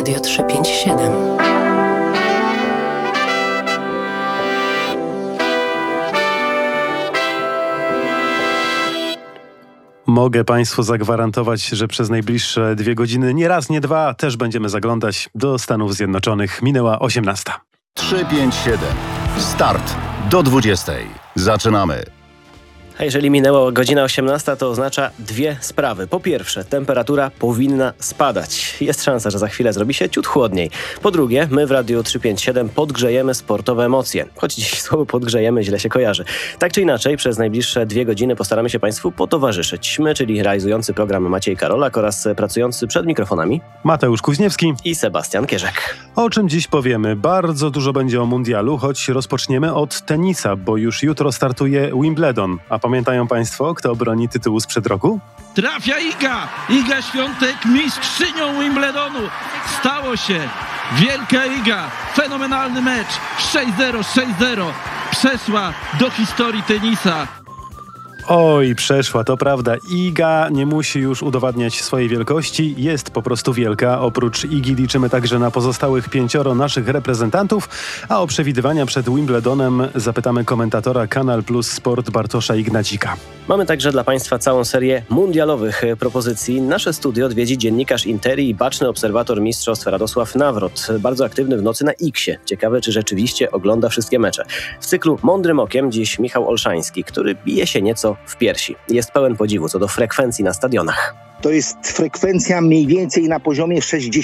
Radio 357. Mogę Państwu zagwarantować, że przez najbliższe 2 godziny, nie raz, nie dwa, też będziemy zaglądać do Stanów Zjednoczonych. Minęła 18. 357. Start do 20. Zaczynamy. A jeżeli minęła godzina 18, to oznacza 2 sprawy. Po pierwsze, temperatura powinna spadać. Jest szansa, że za chwilę zrobi się ciut chłodniej. Po drugie, my w Radiu 357 podgrzejemy sportowe emocje. Choć dziś słowo podgrzejemy źle się kojarzy. Tak czy inaczej, przez najbliższe 2 godziny postaramy się Państwu potowarzyszyć. My, czyli realizujący program Maciej Karolak oraz pracujący przed mikrofonami Mateusz Kuźniewski i Sebastian Kierzek. O czym dziś powiemy? Bardzo dużo będzie o mundialu, choć rozpoczniemy od tenisa, bo już jutro startuje Wimbledon. A pamiętają Państwo, kto broni tytułu sprzed roku? Trafia Iga Świątek, mistrzynią Wimbledonu. Stało się. Wielka Iga, fenomenalny mecz. 6-0, 6-0. Przeszła do historii tenisa. Oj, przeszła, to prawda. Iga nie musi już udowadniać swojej wielkości, jest po prostu wielka. Oprócz Igi liczymy także na pozostałych 5 naszych reprezentantów, a o przewidywania przed Wimbledonem zapytamy komentatora Kanal Plus Sport Bartosza Ignacika. Mamy także dla Państwa całą serię mundialowych propozycji. Nasze studio odwiedzi dziennikarz Interi i baczny obserwator mistrzostw Radosław Nawrot. Bardzo aktywny w nocy na X-ie. Ciekawe, czy rzeczywiście ogląda wszystkie mecze. W cyklu Mądrym Okiem dziś Michał Olszański, który bije się nieco w piersi. Jest pełen podziwu co do frekwencji na stadionach. To jest frekwencja mniej więcej na poziomie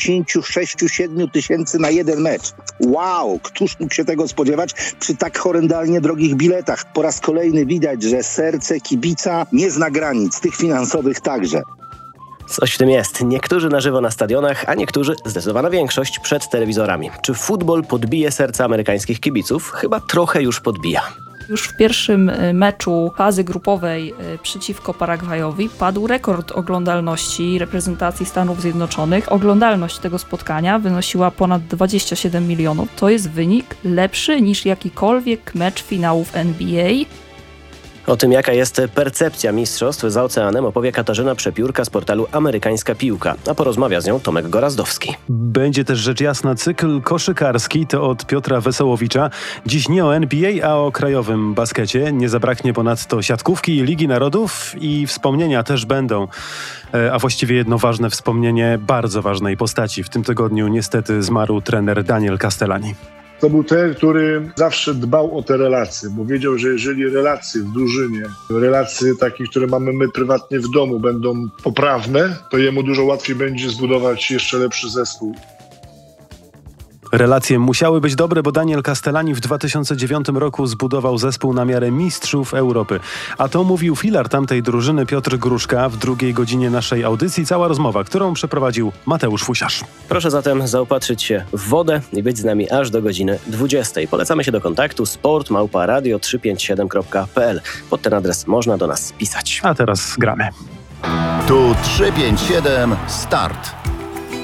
66-7 tysięcy na jeden mecz. Wow, któż mógł się tego spodziewać przy tak horrendalnie drogich biletach? Po raz kolejny widać, że serce kibica nie zna granic, tych finansowych także. Coś w tym jest. Niektórzy na żywo na stadionach, a niektórzy, zdecydowana większość, przed telewizorami. Czy futbol podbije serca amerykańskich kibiców? Chyba trochę już podbija. Już w pierwszym meczu fazy grupowej przeciwko Paragwajowi padł rekord oglądalności reprezentacji Stanów Zjednoczonych. Oglądalność tego spotkania wynosiła ponad 27 milionów. To jest wynik lepszy niż jakikolwiek mecz finałów NBA. O tym, jaka jest percepcja mistrzostw za oceanem, opowie Katarzyna Przepiórka z portalu Amerykańska Piłka, a porozmawia z nią Tomek Gorazdowski. Będzie też rzecz jasna cykl koszykarski, to od Piotra Wesołowicza. Dziś nie o NBA, a o krajowym baskecie. Nie zabraknie ponadto siatkówki, Ligi Narodów i wspomnienia też będą. A właściwie jedno ważne wspomnienie bardzo ważnej postaci. W tym tygodniu niestety zmarł trener Daniel Castellani. To był ten, który zawsze dbał o te relacje, bo wiedział, że jeżeli relacje w drużynie, relacje takie, które mamy my prywatnie w domu, będą poprawne, to jemu dużo łatwiej będzie zbudować jeszcze lepszy zespół. Relacje musiały być dobre, bo Daniel Castellani w 2009 roku zbudował zespół na miarę mistrzów Europy. A to mówił filar tamtej drużyny Piotr Gruszka w 2 godzinie naszej audycji. Cała rozmowa, którą przeprowadził Mateusz Fusiarz. Proszę zatem zaopatrzyć się w wodę i być z nami aż do godziny 20. Polecamy się do kontaktu sport@radio357.pl. Pod ten adres można do nas pisać. A teraz gramy. Tu 357 Start.